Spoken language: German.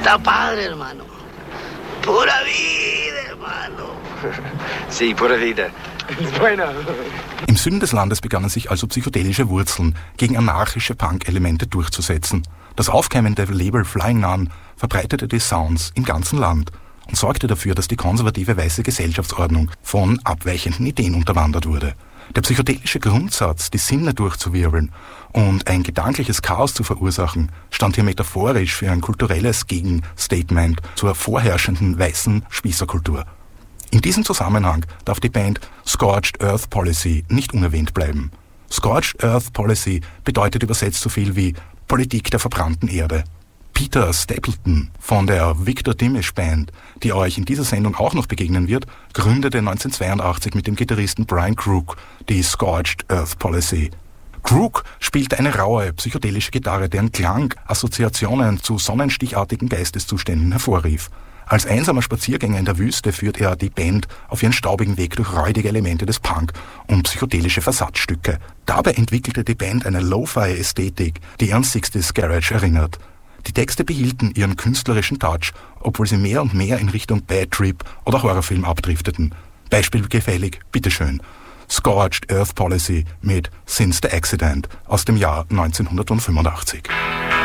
está padre, hermano. Pura vida, hermano. Sí, pura vida. Bueno. Im Süden des Landes begannen sich also psychedelische Wurzeln gegen anarchische Punk-Elemente durchzusetzen. Das aufkeimende Label Flying Nun verbreitete die Sounds im ganzen Land und sorgte dafür, dass die konservative weiße Gesellschaftsordnung von abweichenden Ideen unterwandert wurde. Der psychedelische Grundsatz, die Sinne durchzuwirbeln und ein gedankliches Chaos zu verursachen, stand hier metaphorisch für ein kulturelles Gegenstatement zur vorherrschenden weißen Spießerkultur. In diesem Zusammenhang darf die Band Scorched Earth Policy nicht unerwähnt bleiben. Scorched Earth Policy bedeutet übersetzt so viel wie Politik der verbrannten Erde. Peter Stapleton von der Victor Dimish Band, die euch in dieser Sendung auch noch begegnen wird, gründete 1982 mit dem Gitarristen Brian Crook die Scorched Earth Policy. Crook spielte eine raue, psychedelische Gitarre, deren Klang Assoziationen zu sonnenstichartigen Geisteszuständen hervorrief. Als einsamer Spaziergänger in der Wüste führt er die Band auf ihren staubigen Weg durch räudige Elemente des Punk und psychedelische Versatzstücke. Dabei entwickelte die Band eine Lo-Fi-Ästhetik, die an 60s Garage erinnert. Die Texte behielten ihren künstlerischen Touch, obwohl sie mehr und mehr in Richtung Bad Trip oder Horrorfilm abdrifteten. Beispielgefällig, bitteschön, Scorched Earth Policy mit Since the Accident aus dem Jahr 1985.